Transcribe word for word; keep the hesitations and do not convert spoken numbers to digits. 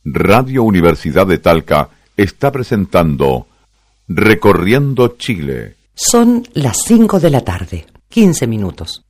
Radio Universidad de Talca está presentando Recorriendo Chile. Son las cinco de la tarde, quince minutos.